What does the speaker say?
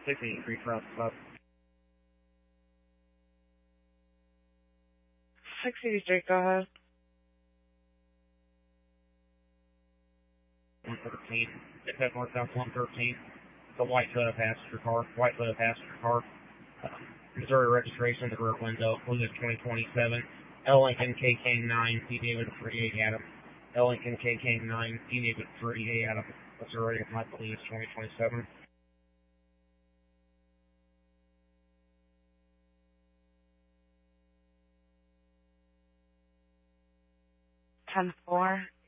683 front stop. 683, go ahead. 113. It's at northbound 113. It's a white passenger car. Missouri registration, the rear window, Lewis 2027. L Lincoln KK9, P David 38 Adam. L Lincoln KK9, P David 38 Adam. Missouri, my Lewis 2027. 10-4.